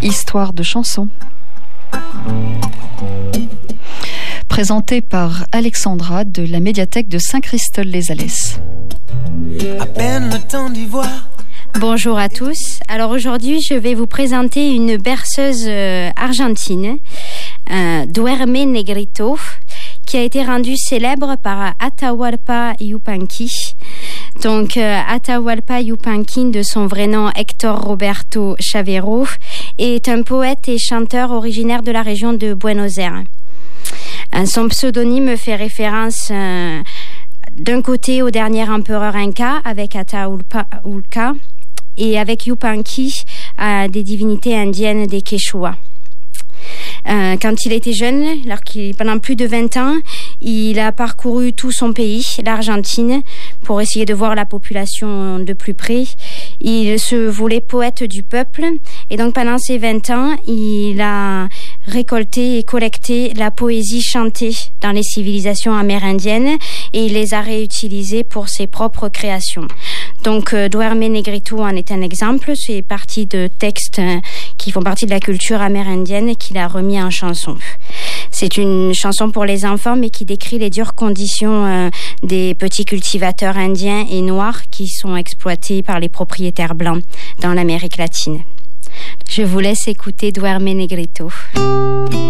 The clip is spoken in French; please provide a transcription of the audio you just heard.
Histoire de chansons. Présenté par Alexandra de la médiathèque de Saint-Christol-les-Alès. À peine le temps d'y voir. Bonjour à tous. Alors aujourd'hui, je vais vous présenter une berceuse argentine, Duerme Negrito, qui a été rendue célèbre par Atahualpa Yupanqui. Donc Atahualpa Yupanqui, de son vrai nom Héctor Roberto Chavero, est un poète et chanteur originaire de la région de Buenos Aires. Son pseudonyme fait référence d'un côté au dernier empereur inca avec Atahualpa et avec Yupanqui à des divinités indiennes des Quechua. Quand il était jeune, pendant plus de 20 ans, il a parcouru tout son pays, l'Argentine, pour essayer de voir la population de plus près. Il se voulait poète du peuple et donc pendant ces 20 ans, il a récolté et collecté la poésie chantée dans les civilisations amérindiennes et il les a réutilisées pour ses propres créations. Donc Duerme Negrito en est un exemple, c'est partie de textes qui font partie de la culture amérindienne et qu'il a remis en chanson. C'est une chanson pour les enfants mais qui décrit les dures conditions des petits cultivateurs indiens et noirs qui sont exploités par les propriétaires blancs dans l'Amérique latine. Je vous laisse écouter Duerme Negrito.